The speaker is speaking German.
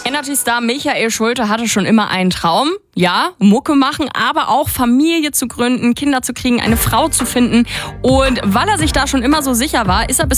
Energy-Star Michael Schulte hatte schon immer einen Traum. Ja, Mucke machen, aber auch Familie zu gründen, Kinder zu kriegen, eine Frau zu finden. Und weil er sich da schon immer so sicher war, ist er bis